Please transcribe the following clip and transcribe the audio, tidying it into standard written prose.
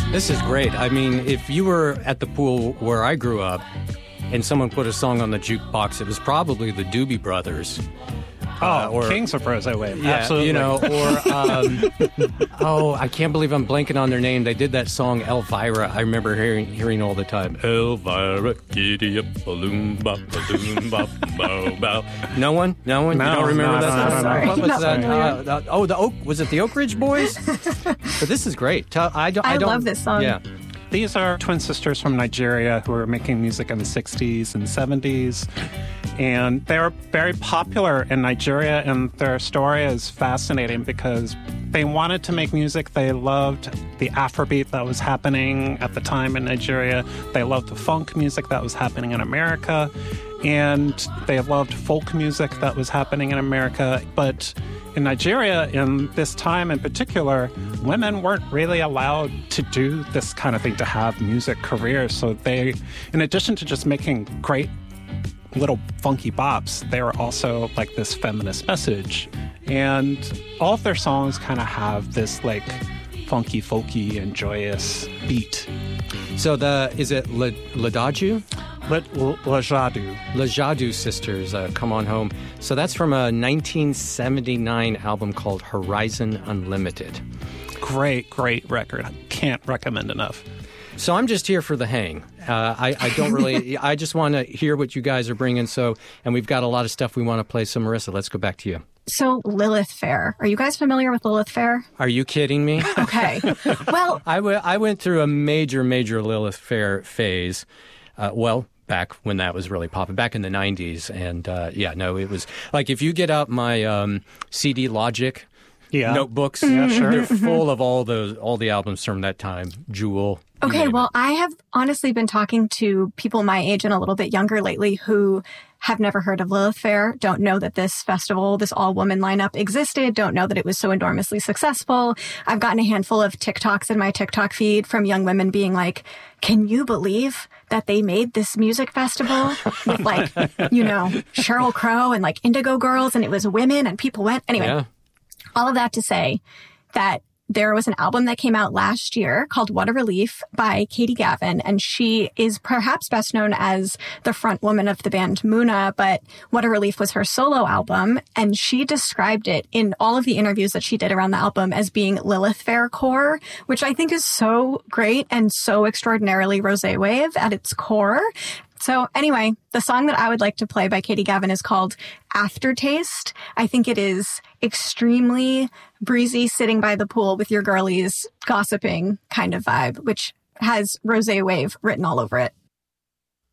This is great. I mean, if you were at the pool where I grew up and someone put a song on the jukebox, it was probably the Doobie Brothers. Or Kings of Rosé Wave. Yeah, Absolutely. You know, or I can't believe I'm blanking on their name. They did that song Elvira. I remember hearing all the time. Elvira, giddy up, balloon bop, bow, bow. No one? You don't remember that song? What was that? The Oak. Was it the Oak Ridge Boys? But this is great. I love this song. Yeah. These are twin sisters from Nigeria who were making music in the 60s and 70s. And they were very popular in Nigeria, and their story is fascinating because they wanted to make music. They loved the Afrobeat that was happening at the time in Nigeria. They loved the funk music that was happening in America. And they loved folk music that was happening in America. But in Nigeria, in this time in particular, women weren't really allowed to do this kind of thing, to have music careers. So they, in addition to just making great little funky bops, they were also like this feminist message. And all of their songs kind of have this like funky, folky, and joyous beat. So is it Ladaju? Lajadu. Lajadu Sisters, Come On Home. So that's from a 1979 album called Horizon Unlimited. Great record. Can't recommend enough. So I'm just here for the hang. I don't really, I just want to hear what you guys are bringing. And we've got a lot of stuff we want to play. So Marissa, let's go back to you. So Lilith Fair. Are you guys familiar with Lilith Fair? Are you kidding me? Okay. Well, I went through a major Lilith Fair phase. Back when that was really popping, back in the 90s. And it was like if you get out my CD Logic notebooks, they're full of all the albums from that time. Jewel. Okay, well, I have honestly been talking to people my age and a little bit younger lately who have never heard of Lilith Fair, don't know that this festival, this all-woman lineup existed, don't know that it was so enormously successful. I've gotten a handful of TikToks in my TikTok feed from young women being like, can you believe that they made this music festival with like, Sheryl Crow and like Indigo Girls, and it was women and people went. Anyway, all of that to say that there was an album that came out last year called What a Relief by Katie Gavin, and she is perhaps best known as the front woman of the band Muna, but What a Relief was her solo album, and she described it in all of the interviews that she did around the album as being Lilith Fair core, which I think is so great and so extraordinarily Rosé Wave at its core. So anyway, the song that I would like to play by Katie Gavin is called Aftertaste. I think it is extremely breezy, sitting by the pool with your girlies, gossiping kind of vibe, which has Rosé Wave written all over it.